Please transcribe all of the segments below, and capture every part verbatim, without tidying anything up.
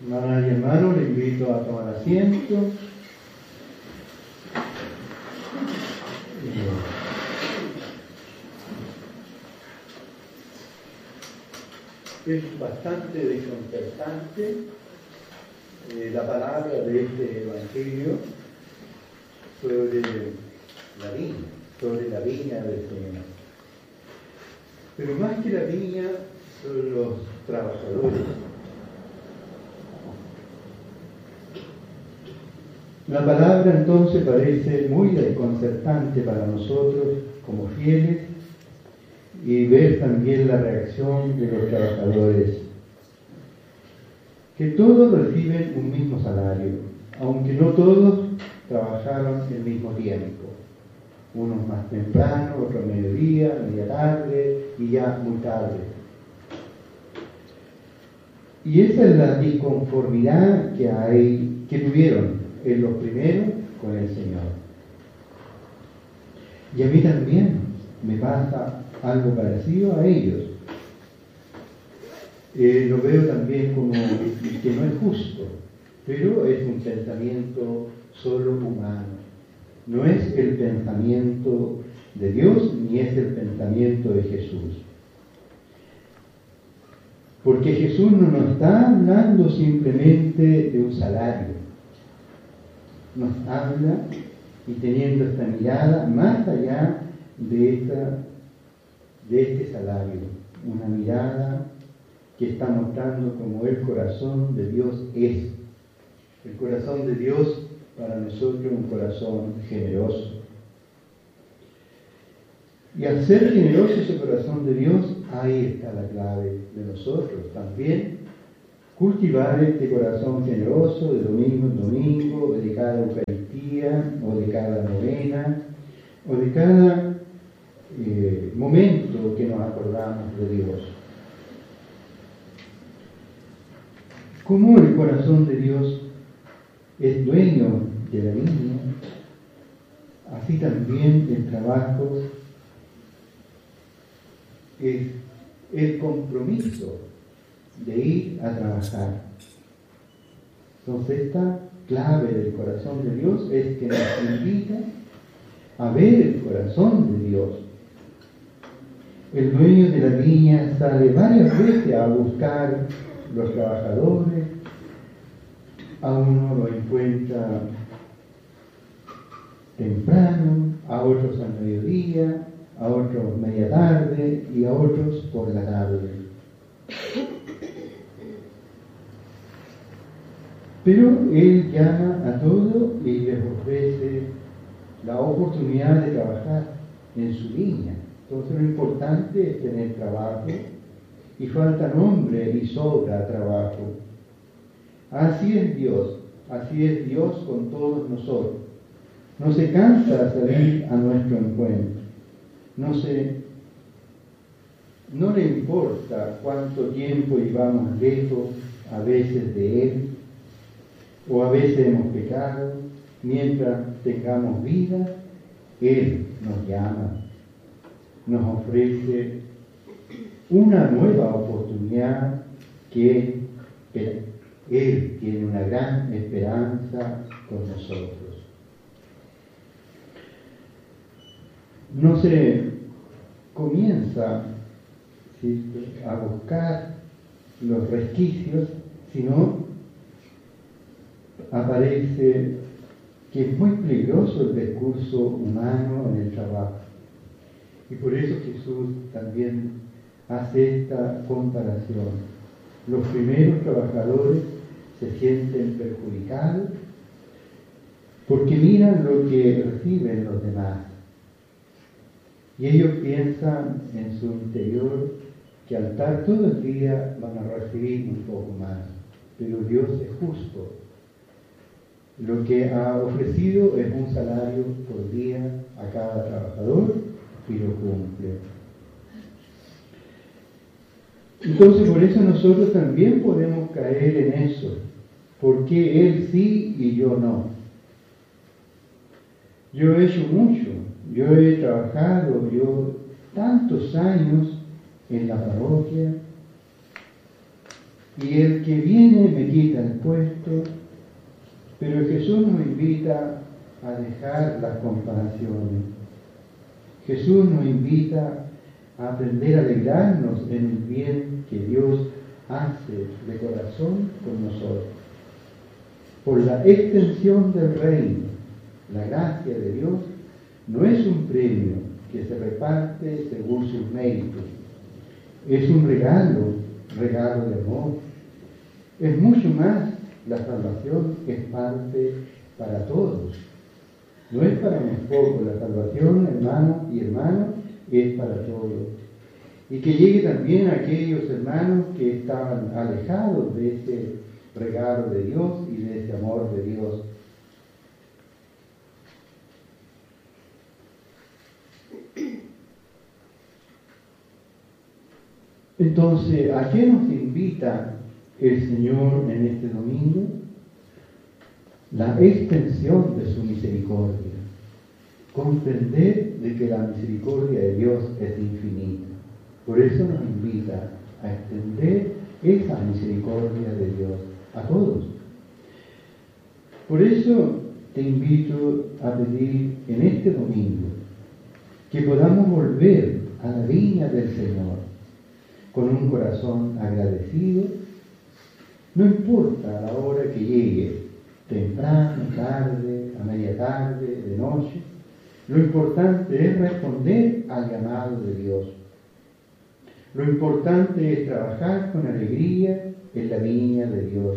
Hermanas y hermanos, les invito a tomar asiento. Es bastante desconcertante eh, la palabra de este Evangelio sobre la viña, sobre la viña del Señor. Pero más que la viña son los trabajadores. La palabra entonces parece muy desconcertante para nosotros como fieles y ver también la reacción de los trabajadores, que todos reciben un mismo salario, aunque no todos trabajaron el mismo tiempo, unos más temprano, otros mediodía, media tarde y ya muy tarde. Y esa es la disconformidad que hay, que tuvieron en los primeros con el Señor. Y a mí también me pasa algo parecido a ellos. Eh, lo veo también como que no es justo, pero es un pensamiento solo humano. No es el pensamiento de Dios ni es el pensamiento de Jesús. Porque Jesús no nos está hablando simplemente de un salario. Nos habla y teniendo esta mirada más allá de, esta, de este salario, una mirada que está mostrando como el corazón de Dios es. El corazón de Dios para nosotros es un corazón generoso. Y al ser generoso ese corazón de Dios, ahí está la clave de nosotros también. Cultivar este corazón generoso de domingo en domingo, de cada Eucaristía, o de cada novena, o de cada eh, momento que nos acordamos de Dios. Como el corazón de Dios es dueño de la viña, así también el trabajo es el compromiso de ir a trabajar. Entonces esta clave del corazón de Dios es que nos invita a ver el corazón de Dios. El dueño de la viña sale varias veces a buscar los trabajadores, a uno lo encuentra temprano, a otros al mediodía, a otros media tarde y a otros por la tarde. Pero Él llama a todos y les ofrece la oportunidad de trabajar en su viña. Entonces lo importante es tener trabajo y falta nombre y sobra trabajo. Así es Dios, así es Dios con todos nosotros. No se cansa de salir a nuestro encuentro. No se, no le importa cuánto tiempo llevamos lejos a veces de Él, o a veces hemos pecado. Mientras tengamos vida, Él nos llama, nos ofrece una nueva oportunidad que Él tiene una gran esperanza con nosotros. No se comienza, ¿sí?, a buscar los resquicios, sino aparece que es muy peligroso el recurso humano en el trabajo. Y por eso Jesús también hace esta comparación. Los primeros trabajadores se sienten perjudicados porque miran lo que reciben los demás. Y ellos piensan en su interior que al estar todo el día van a recibir un poco más. Pero Dios es justo. Lo que ha ofrecido es un salario por día a cada trabajador y lo cumple. Entonces por eso nosotros también podemos caer en eso. ¿Por qué Él sí y yo no? Yo he hecho mucho. Yo he trabajado yo tantos años en la parroquia y el que viene me quita el puesto, pero Jesús nos invita a dejar las comparaciones. Jesús nos invita a aprender a alegrarnos en el bien que Dios hace de corazón con nosotros. Por la extensión del reino, la gracia de Dios no es un premio que se reparte según sus méritos. Es un regalo, regalo de amor. Es mucho más, la salvación es parte para todos. No es para unos pocos, la salvación, hermanos y hermanas, es para todos. Y que llegue también a aquellos hermanos que estaban alejados de ese regalo de Dios y de ese amor de Dios. Entonces, ¿a qué nos invita el Señor en este domingo? La extensión de su misericordia. Comprender de que la misericordia de Dios es infinita. Por eso nos invita a extender esa misericordia de Dios a todos. Por eso te invito a pedir en este domingo que podamos volver a la viña del Señor con un corazón agradecido. No importa la hora que llegue, temprano, tarde, a media tarde, de noche, lo importante es responder al llamado de Dios. Lo importante es trabajar con alegría en la viña de Dios,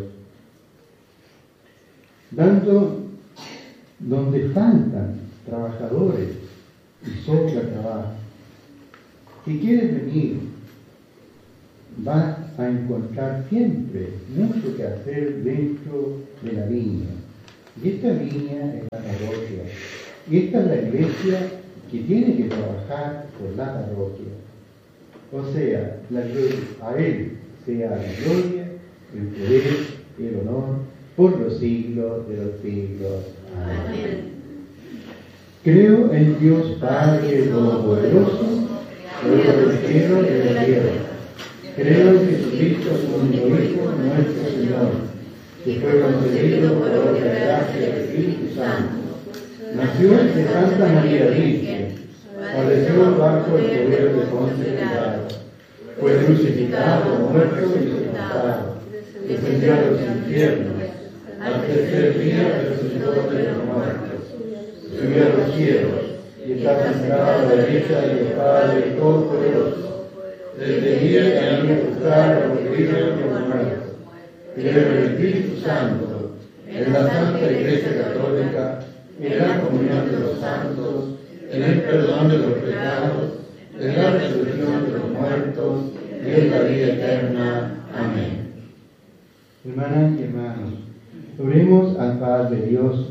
dando donde faltan trabajadores y sobra trabajo. Si quieres venir, vas a encontrar siempre mucho que hacer dentro de la viña. Y esta viña es la parroquia. Y esta es la iglesia que tiene que trabajar por la parroquia. O sea, la gloria, a Él sea la gloria, el poder, el honor, por los siglos de los siglos. Amén. Creo en Dios Padre Todopoderoso, Creador del cielo y de la tierra. Creo en Jesucristo, su único Hijo, nuestro Señor, que fue concebido por obra de gracia del Espíritu Santo. Nació de Santa María Virgen, padeció bajo el poder de Poncio Pilato, fue crucificado, muerto y sepultado, descendió a los infiernos, al tercer día resucitó de los muertos, subió a los cielos y está sentado a la derecha del Padre Todopoderoso. Desde el día que ha ido a buscar a los vivos y a los muertos. Creo en el Espíritu Santo, en la Santa Iglesia Católica, en la comunión de los santos, en el perdón de los pecados, en la resurrección de los muertos y en la vida eterna. Amén. Hermanas y hermanos, oremos al Padre Dios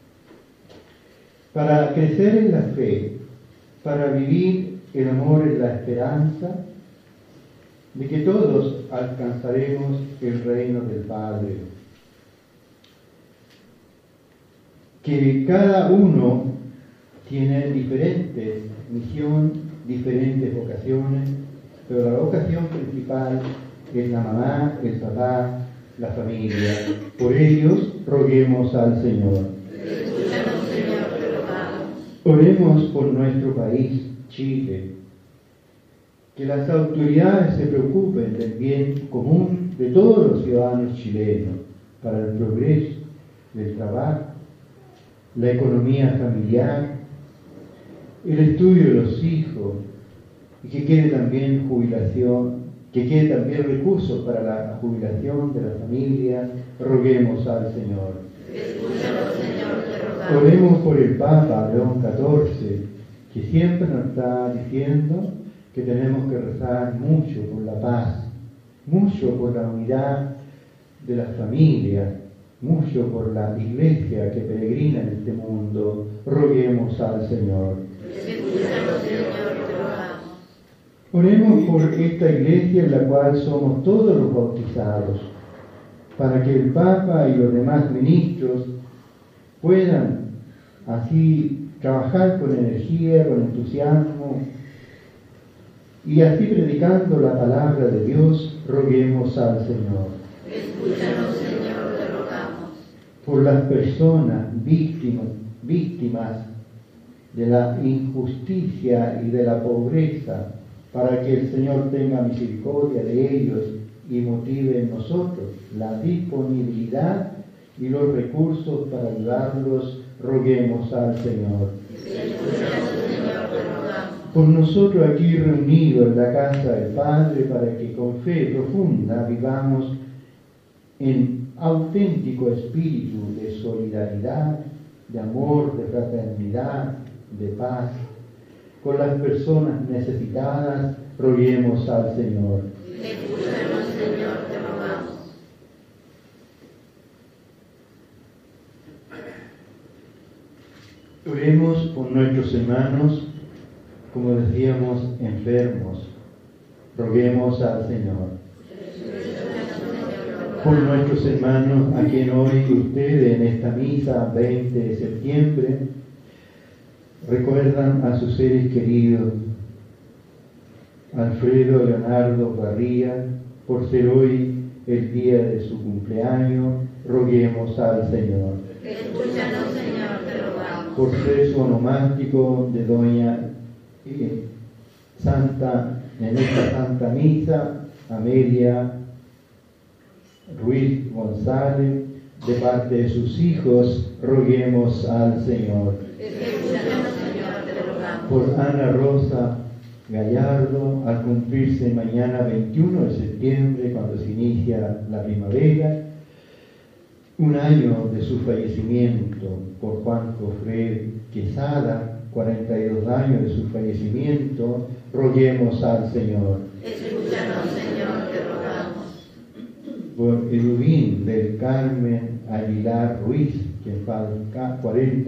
para crecer en la fe, para vivir el amor en la esperanza de que todos alcanzaremos el reino del Padre. Que cada uno tiene diferente misión, diferentes vocaciones, pero la vocación principal es la mamá, el papá, la familia. Por ellos roguemos al Señor. Escúchanos, Señor, te rogamos. Oremos por nuestro país, Chile. Que las autoridades se preocupen del bien común de todos los ciudadanos chilenos para el progreso del trabajo, la economía familiar, el estudio de los hijos, y que quede también jubilación, que quede también recursos para la jubilación de la familia. Roguemos al Señor. Escúchanos, Señor, te rogamos. Oremos por el Papa León catorce, que siempre nos está diciendo que tenemos que rezar mucho por la paz, mucho por la unidad de las familias, mucho por la iglesia que peregrina en este mundo. Roguemos al Señor. Escúchanos, Señor, te rogamos. Oremos por esta iglesia en la cual somos todos los bautizados, para que el Papa y los demás ministros puedan así trabajar con energía, con entusiasmo, Y así predicando la palabra de Dios, roguemos al Señor. Escúchanos, Señor, te rogamos. Por las personas víctimas, víctimas de la injusticia y de la pobreza, para que el Señor tenga misericordia de ellos y motive en nosotros la disponibilidad y los recursos para ayudarlos, roguemos al Señor. Escúchanos, Señor, te rogamos. Por nosotros aquí reunidos en la casa del Padre, para que con fe profunda vivamos en auténtico espíritu de solidaridad, de amor, de fraternidad, de paz. Con las personas necesitadas, roguemos al Señor. Escúchanos, Señor, te rogamos. Oremos por nuestros hermanos, como decíamos, enfermos. Roguemos al Señor. Por nuestros hermanos a quien hoy ustedes en esta misa veinte de septiembre recuerdan a sus seres queridos, Alfredo Leonardo Barría, por ser hoy el día de su cumpleaños, roguemos al Señor. Escúchanos, Señor, te rogamos. Por ser su onomástico de Doña eh, Santa, en esta Santa Misa, Amelia Ruiz González, de parte de sus hijos, roguemos al Señor. Escúchanos, Señor, te rogamos. Por Ana Rosa Gallardo, al cumplirse mañana veintiuno de septiembre, cuando se inicia la primavera, un año de su fallecimiento. Por Juan Cofré Quesada, cuarenta y dos años de su fallecimiento, roguemos al Señor. Escúchanos, Señor, te rogamos. Por Edubín del Carmen Aguilar Ruiz, que falta cuarenta